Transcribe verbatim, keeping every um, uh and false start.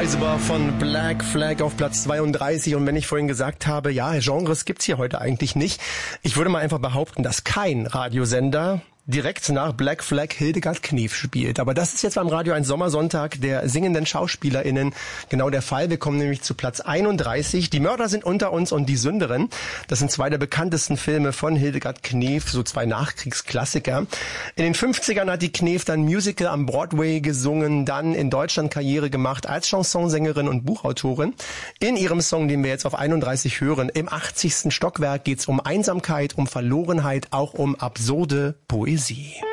Irreplaceable von Black Flag auf Platz zweiunddreißig. Und wenn ich vorhin gesagt habe, ja, Genres gibt's hier heute eigentlich nicht, ich würde mal einfach behaupten, dass kein Radiosender direkt nach Black Flag Hildegard Knef spielt. Aber das ist jetzt beim Radio ein Sommersonntag der singenden SchauspielerInnen genau der Fall. Wir kommen nämlich zu Platz einunddreißig. Die Mörder sind unter uns und die Sünderin. Das sind zwei der bekanntesten Filme von Hildegard Knef, so zwei Nachkriegsklassiker. In den fünfzigern hat die Knef dann Musical am Broadway gesungen, dann in Deutschland Karriere gemacht als Chansonsängerin und Buchautorin. In ihrem Song, den wir jetzt auf einunddreißig hören, im achtzigsten Stockwerk, geht's um Einsamkeit, um Verlorenheit, auch um absurde Poesie.